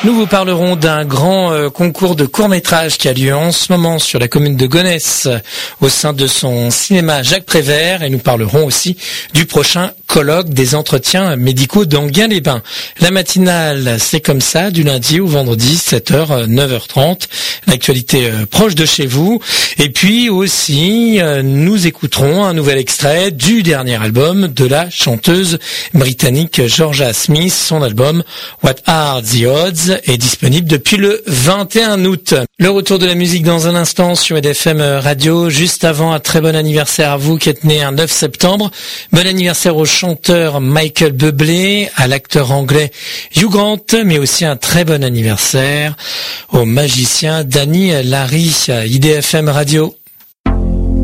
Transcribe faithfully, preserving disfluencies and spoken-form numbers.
Nous vous parlerons d'un grand euh, concours de court-métrage qui a lieu en ce moment sur la commune de Gonesse au sein de son cinéma Jacques Prévert, et nous parlerons aussi du prochain colloque des entretiens médicaux d'Enghien-les-Bains. La matinale, c'est comme ça, du lundi au vendredi, sept heures, neuf heures trente. L'actualité euh, proche de chez vous. Et puis aussi, euh, nous écouterons un nouvel extrait du dernier album de la chanteuse britannique Georgia Smith. Son album What Are the Odds est disponible depuis le vingt et un août. Le retour de la musique dans un instant sur E D F M Radio. Juste avant, un très bon anniversaire à vous qui êtes né un neuf septembre. Bon anniversaire au chanteur Michael Bublé, à l'acteur anglais Hugh Grant, mais aussi un très bon anniversaire au magicien Danny Larry. E D F M Radio.